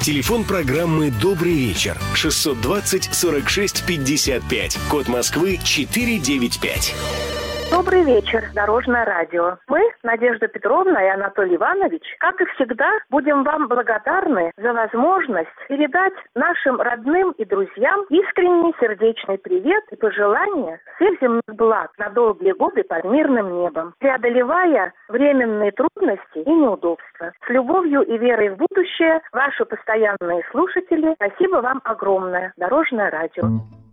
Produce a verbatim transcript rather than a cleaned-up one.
Телефон программы «Добрый вечер» шестьсот двадцать сорок шесть пятьдесят пять. Код Москвы четыреста девяносто пять. Добрый вечер, Дорожное радио. Мы, Надежда Петровна и Анатолий Иванович, как и всегда, будем вам благодарны за возможность передать нашим родным и друзьям искренний сердечный привет и пожелания всех земных благ на долгие годы под мирным небом, преодолевая временные трудности и неудобства. С любовью и верой в будущее, ваши постоянные слушатели. Спасибо вам огромное, Дорожное радио.